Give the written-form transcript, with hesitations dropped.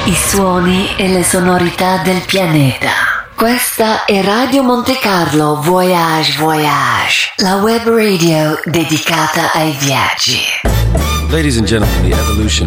I suoni e le sonorità del pianeta. Questa è Radio Monte Carlo Voyage Voyage, la web radio dedicata ai viaggi. Ladies and gentlemen, the evolution